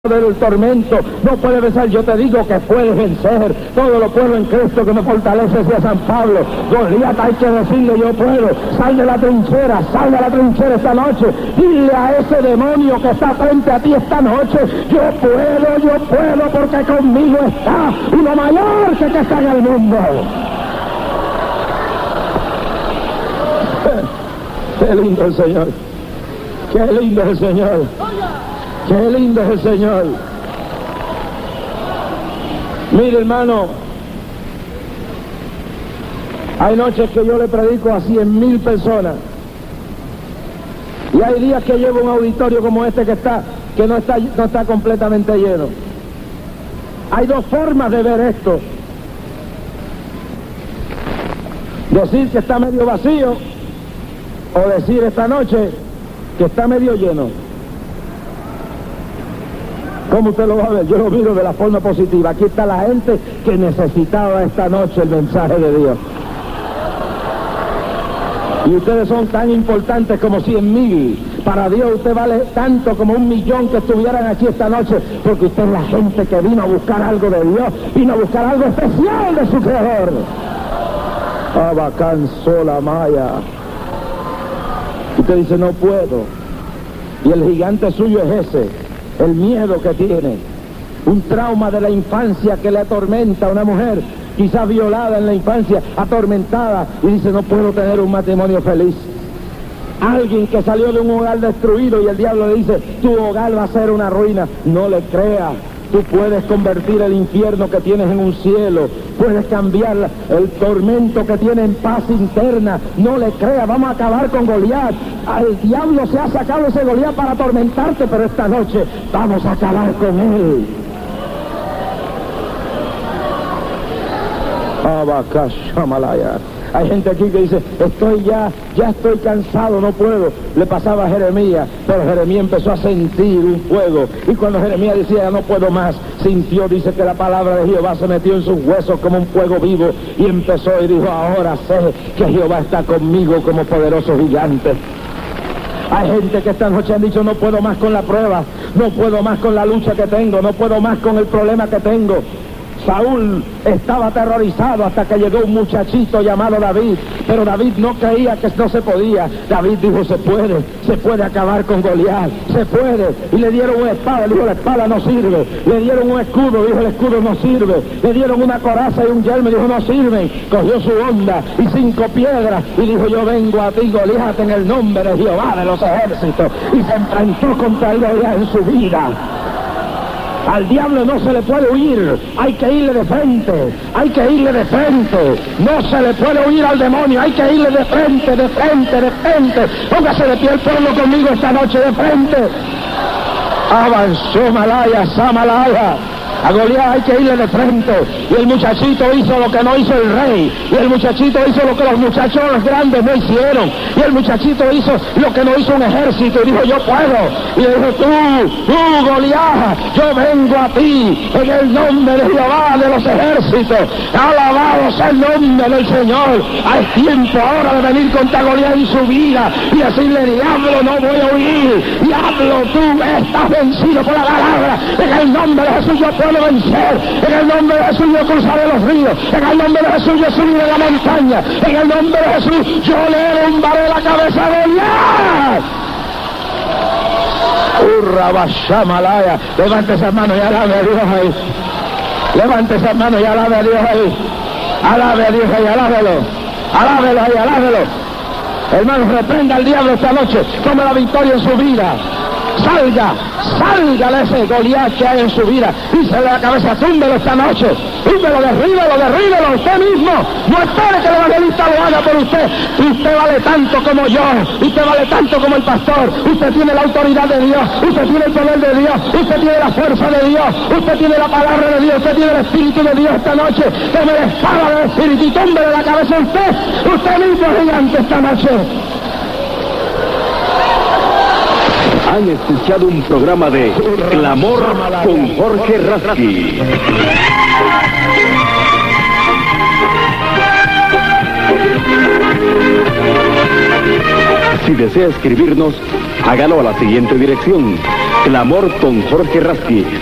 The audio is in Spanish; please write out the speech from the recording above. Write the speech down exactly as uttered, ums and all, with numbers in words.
del tormento, no puede vencer. Yo te digo que puedes vencer, todo lo puedo en Cristo que me fortalece, decía San Pablo. Goliat, hay que decirle: yo puedo. Sal de la trinchera, sal de la trinchera esta noche, dile a ese demonio que está frente a ti esta noche: yo puedo, yo puedo, porque conmigo está uno mayor que que está en el mundo. Qué lindo el Señor, qué lindo es el Señor. ¡Qué lindo es el Señor! Mire, hermano, hay noches que yo le predico a cien mil personas, y hay días que llevo un auditorio como este que está, que no está, no está completamente lleno. Hay dos formas de ver esto: decir que está medio vacío, o decir esta noche que está medio lleno. ¿Cómo usted lo va a ver? Yo lo miro de la forma positiva. Aquí está la gente que necesitaba esta noche el mensaje de Dios. Y ustedes son tan importantes como cien mil. Para Dios usted vale tanto como un millón que estuvieran aquí esta noche, porque usted es la gente que vino a buscar algo de Dios, vino a buscar algo especial de su Creador. Abacán sola maya. Usted dice: no puedo. Y el gigante suyo es ese. El miedo que tiene, un trauma de la infancia que le atormenta a una mujer, quizás violada en la infancia, atormentada, y dice: no puedo tener un matrimonio feliz. Alguien que salió de un hogar destruido y el diablo le dice: tu hogar va a ser una ruina. No le crea. Tú puedes convertir el infierno que tienes en un cielo, puedes cambiar el tormento que tiene en paz interna. No le crea. Vamos a acabar con Goliat. Al diablo se ha sacado ese Goliat para atormentarte, pero esta noche vamos a acabar con él. Abacashamalaya. Hay gente aquí que dice: estoy ya, ya estoy cansado, no puedo. Le pasaba a Jeremías, pero Jeremías empezó a sentir un fuego. Y cuando Jeremías decía: ya no puedo más, sintió, dice que la palabra de Jehová se metió en sus huesos como un fuego vivo. Y empezó y dijo: ahora sé que Jehová está conmigo como poderoso gigante. Hay gente que esta noche han dicho: no puedo más con la prueba, no puedo más con la lucha que tengo, no puedo más con el problema que tengo. Saúl estaba aterrorizado hasta que llegó un muchachito llamado David, pero David no creía que no se podía. David dijo: se puede, se puede acabar con Goliat, se puede. Y le dieron una espada, dijo: la espada no sirve. Le dieron un escudo, dijo: el escudo no sirve. Le dieron una coraza y un yelmo, dijo: no sirven. Cogió su honda y cinco piedras y dijo: yo vengo a ti, Goliat, en el nombre de Jehová de los ejércitos. Y se enfrentó contra el Goliat en su vida. Al diablo no se le puede huir, hay que irle de frente, hay que irle de frente. No se le puede huir al demonio, hay que irle de frente, de frente, de frente. Póngase de pie el pueblo conmigo esta noche, de frente. Avanzó Malaya, Samalaya. A Goliat hay que irle de frente. Y el muchachito hizo lo que no hizo el rey. Y el muchachito hizo lo que los muchachos grandes no hicieron. Y el muchachito hizo lo que no hizo un ejército. Y dijo: yo puedo. Y le dijo: tú, tú Goliat, yo vengo a ti en el nombre de Jehová de los ejércitos. Alabado sea el nombre del Señor. Hay tiempo ahora de venir contra Goliat en su vida y decirle: diablo, no voy a huir. Diablo, tú estás vencido por la palabra. En el nombre de Jesús yo puedo vencer. En el nombre de Jesús yo cruzaré los ríos. En el nombre de Jesús yo subiré la montaña. En el nombre de Jesús yo le derrumbaré la cabeza de Goliat. Urra Bashamalaya. Levante esas manos y alabe a Dios ahí. Levante esas manos y alabe a Dios ahí. Alabe a Dios ahí, alábelo. Alábelo ahí, alábelo. Hermanos, reprenda al diablo esta noche. Tome la victoria en su vida. Salga, salga de ese Goliat que hay en su vida. Dísele la cabeza: túmbelo esta noche. Túmbelo, derríbelo, derríbelo usted mismo. No espere que el evangelista lo haga por usted. Usted vale tanto como yo. Usted vale tanto como el pastor. Usted tiene la autoridad de Dios. Usted tiene el poder de Dios. Usted tiene la fuerza de Dios. Usted tiene la palabra de Dios. Usted tiene el Espíritu de Dios esta noche. Tome la espada del Espíritu y túmbele la cabeza a usted. Usted mismo es gigante esta noche. Han escuchado un programa de Clamor con Jorge Rasky. Si desea escribirnos, hágalo a la siguiente dirección: Clamor con Jorge Rasky.